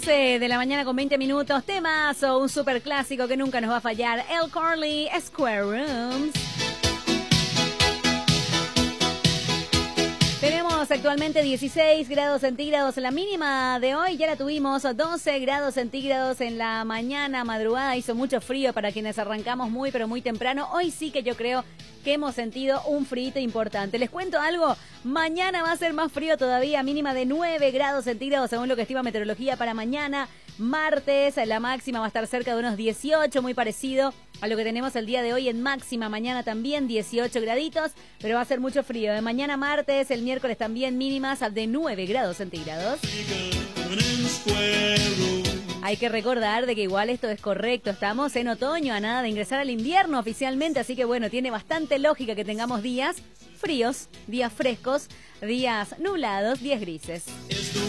11 de la mañana con 20 minutos. Temazo, un super clásico que nunca nos va a fallar. El Carly Square Rooms. Tenemos actualmente 16 grados centígrados. La mínima de hoy ya la tuvimos, 12 grados centígrados en la mañana, madrugada. Hizo mucho frío para quienes arrancamos muy, pero muy temprano. Hoy sí que yo creo que hemos sentido un frío importante. Les cuento algo, mañana va a ser más frío todavía, mínima de 9 grados centígrados según lo que estima meteorología para mañana. Martes, la máxima va a estar cerca de unos 18, muy parecido a lo que tenemos el día de hoy en máxima. Mañana también 18 graditos, pero va a ser mucho frío. De mañana martes, el miércoles también mínimas de 9 grados centígrados. Hay que recordar de que igual esto es correcto, estamos en otoño, a nada de ingresar al invierno oficialmente, así que bueno, tiene bastante lógica que tengamos días fríos, días frescos, días nublados, días grises.